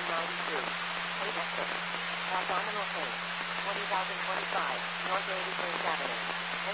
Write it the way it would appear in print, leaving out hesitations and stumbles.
8 exit. Abdominal pain. 20,025, North 81st Avenue.